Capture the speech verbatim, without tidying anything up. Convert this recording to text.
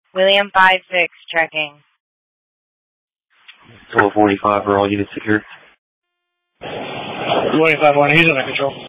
William five six, checking. twelve forty-five for all units secured. William five one, he's under control.